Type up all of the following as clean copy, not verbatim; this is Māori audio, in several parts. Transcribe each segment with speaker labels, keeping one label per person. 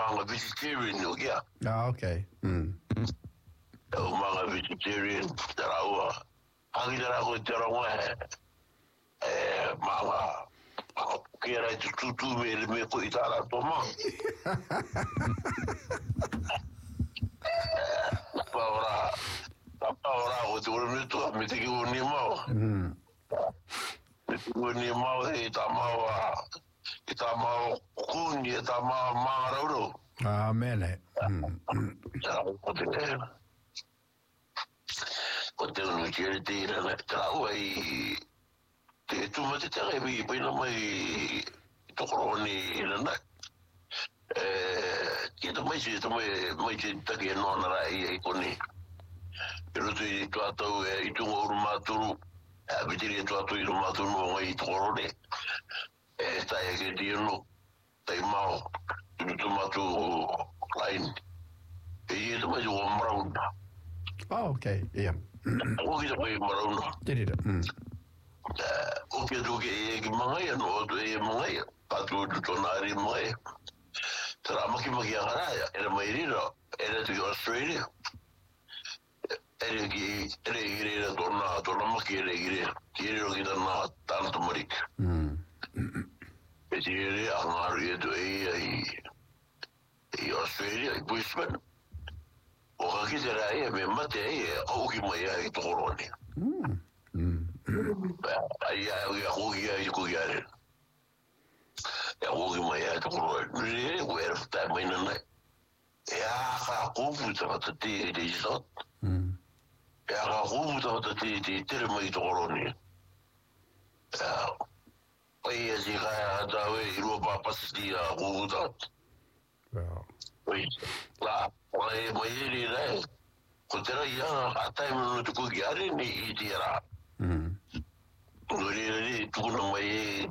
Speaker 1: mga vegetarian yung kaya.
Speaker 2: Ah, okay.
Speaker 1: Mga vegetarian, tarawa. Ang tarawa ko, tarawa mga kira itu tutu me ko itara toma. Papa o tu tu me te ki ni mau. Ni mau ita mau kun ita mau mararo.
Speaker 2: Mele.
Speaker 1: Ko te no kiri te na trawa te tu ma te tere bi pina mai to kroni na ki to mai te ke no na ai koni pero tu ato i tu o maturu a bitiri tu ato i maturu mo i to kroni sta e ke di no te mau tu matu line e to mai o brown.
Speaker 2: Oh, okay. Yeah.
Speaker 1: O ki to mai brown.
Speaker 2: Did it?
Speaker 1: O que do que mga no do mga patu do nari mga tra maki agara era mairiro era de Australia era torna maki era que na tanto marik ele angari do e Australia e Brisbane o que era me mate o que mai ai torone ya kugiare ya kugi maya to ni where ta mina na ya ka kufu ta ti de jot ya ka kufu ta ti tere mai to ni ya oi ya ji ka ta we ro pa pas di ya kufu ta oi la oi mai ri re ko tera ya ata no to kugiare ni itira Gori tu no mai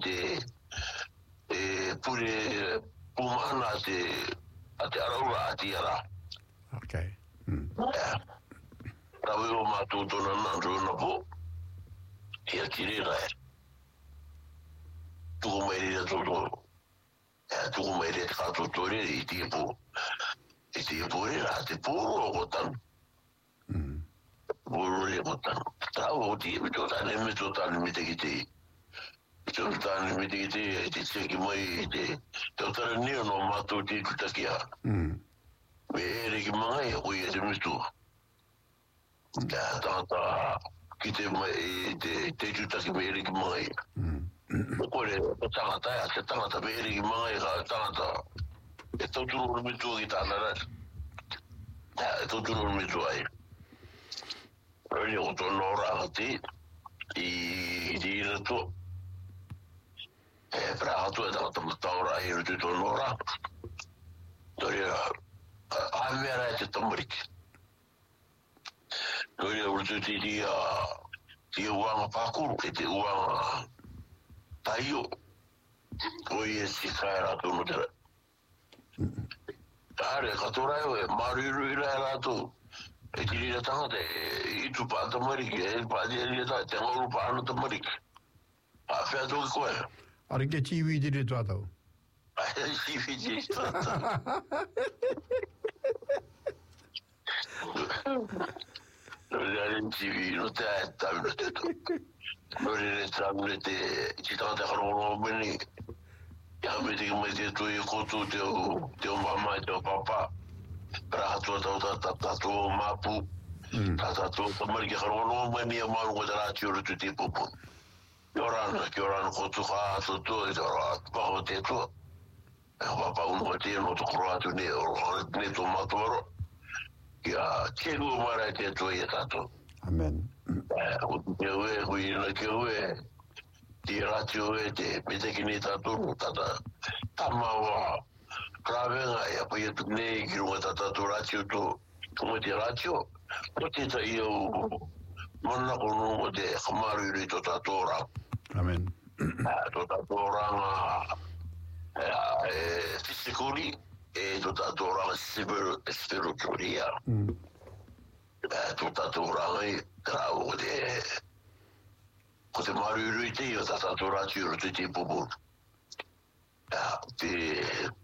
Speaker 1: pure pumana ate araura atiara.
Speaker 2: Okay.
Speaker 1: Tawe o matu to na po. Ia kirira. Tu mai ri to. Tu mai ri ka to ri tipo. Ri ate puro gotan. Buru botan tahu di betul me te kiti betul me te kiti ti se ki mai de total ni no matu ti takia me ere ki mai o ye de mistu ta kite mai te tu taki me ere ki mai ko le ta me ere ki mai ta e to tu me tu ki ta na e to tu me tu ai Ele o tonora ati I dire tu pra tu da tonora I tu tonora doria a vera te tombrik doria o tu ti uang pakur te uang tayo oi si cara tu no te are katora e mariru ira tu e tiri da tanga I tu pa ta mari ke pa di da te ngolu pa no ta mari a fe tu ko e
Speaker 2: Are ke TV di to ato
Speaker 1: si fiji no TV no te ta no te to no le tablete ci ta ta ro bene ya me di me di tu ko tu te mamma te papa pra tu ta mapu ta tu mari ke ro bene ya ma ko ta ci ro tu tipo Yoran ko tu ha tu pa te tu papa un te no tu croato ne to matoro ya che lu mara te tu ya tato
Speaker 2: Amen.
Speaker 1: o te we na ke we ti ratio e te pete ki ni tato ta ma Pravega ya pa tu ne ki ro ta tu ratio tu como ti ratio o te ta io monna ko no de khamaru ri to tatora
Speaker 2: Amen.
Speaker 1: to tatora physically e to tatora spiritually to tatora grau de ko te maru ri te yo tatora ti ro te tipo bu